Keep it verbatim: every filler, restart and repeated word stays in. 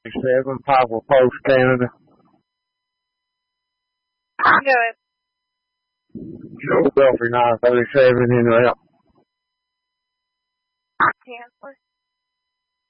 Seven Poplar Post, Canada. Go ahead. Joe Belfry nine thirty-seven in route. Chancellor.